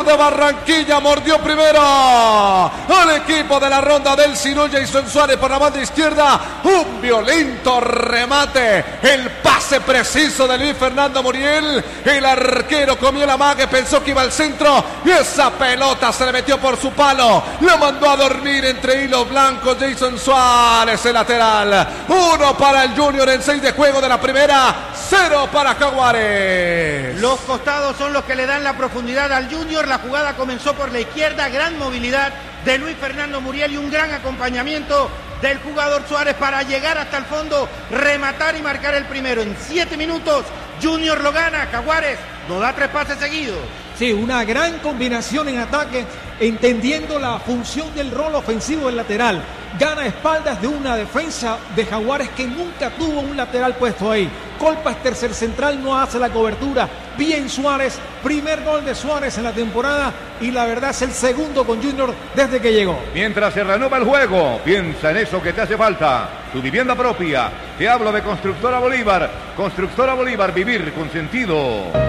de Barranquilla mordió primero al equipo de la ronda del Sinú. Jason Suárez por la banda izquierda, un violento remate, el pase preciso de Luis Fernando Muriel. El arquero comió la mague, pensó que iba al centro y esa pelota se le metió por su palo, la mandó a dormir entre hilos blancos. Jason Suárez, el lateral. 1 para el Junior en 6 de juego de la primera, 0 para Jaguares. Los costados son los que le dan la profundidad al Junior. La jugada comenzó por la izquierda, gran movilidad de Luis Fernando Muriel y un gran acompañamiento del jugador Suárez para llegar hasta el fondo, rematar y marcar el primero. En 7 minutos, Junior lo gana. Jaguares no da 3 pases seguidos. Sí, una gran combinación en ataque, entendiendo la función del rol ofensivo del lateral. Gana a espaldas de una defensa de Jaguares que nunca tuvo un lateral puesto ahí. Colpas, tercer central, no hace la cobertura. Bien Suárez, primer gol de Suárez en la temporada y la verdad es el segundo con Junior desde que llegó. Mientras se renueva el juego, piensa en eso que te hace falta. Tu vivienda propia. Te hablo de Constructora Bolívar. Constructora Bolívar, vivir con sentido.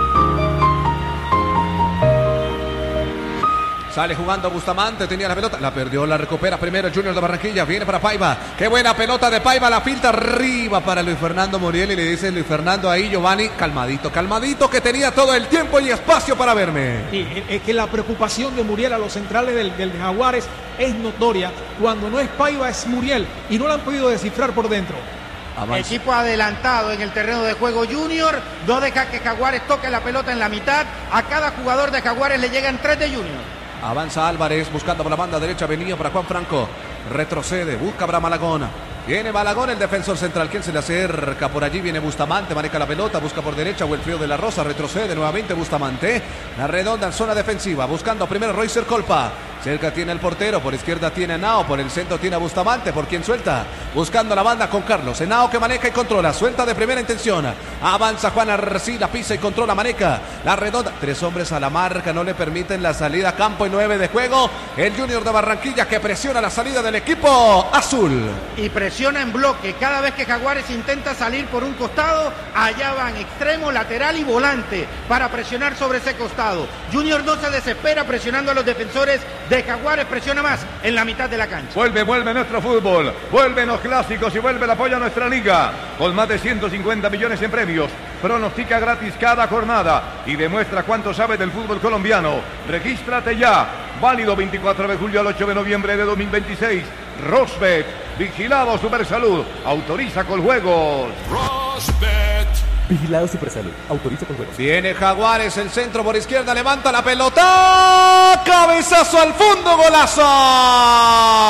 Sale jugando Bustamante, tenía la pelota, la perdió, la recupera primero el Junior de Barranquilla, viene para Paiva, qué buena pelota de Paiva, la filtra arriba para Luis Fernando Muriel y le dice Luis Fernando ahí, Giovanni, calmadito, calmadito, que tenía todo el tiempo y espacio para verme. Sí, es que la preocupación de Muriel a los centrales del Jaguares es notoria, cuando no es Paiva es Muriel y no la han podido descifrar por dentro. Avanza. Equipo adelantado en el terreno de juego Junior, no deja que Jaguares toque la pelota en la mitad, a cada jugador de Jaguares le llegan 3 de Junior. Avanza Álvarez buscando por la banda derecha, venía para Juan Franco, retrocede, busca para Malagón. Viene Malagón, el defensor central. ¿Quién se le acerca? Por allí viene Bustamante, maneja la pelota, busca por derecha, Wilfrido de la Rosa, retrocede nuevamente Bustamante. La redonda en zona defensiva, buscando primero Roycer Colpa. Cerca tiene el portero, por izquierda tiene a Nao, por el centro tiene a Bustamante, por quien suelta, buscando la banda con Carlos. Nao que maneja y controla, suelta de primera intención. Avanza Juan Arcila, pisa y controla, maneja la redonda. 3 hombres a la marca, no le permiten la salida a campo y 9 de juego. El Junior de Barranquilla que presiona la salida del equipo azul. Y presiona en bloque, cada vez que Jaguares intenta salir por un costado, allá van extremo, lateral y volante para presionar sobre ese costado. Junior no se desespera presionando a los defensores de Jaguares, presiona más en la mitad de la cancha. Vuelve nuestro fútbol, vuelven los clásicos y vuelve el apoyo a nuestra liga. Con más de 150 millones en premios, pronostica gratis cada jornada y demuestra cuánto sabe del fútbol colombiano. Regístrate ya, válido 24 de julio al 8 de noviembre de 2026. Rosbet, vigilado Supersalud, autoriza con juegos. Rosbet. Vigilado Supersalud, autoriza con juegos. Viene Jaguares, el centro por izquierda, levanta la pelota, cabezazo al fondo, golazo.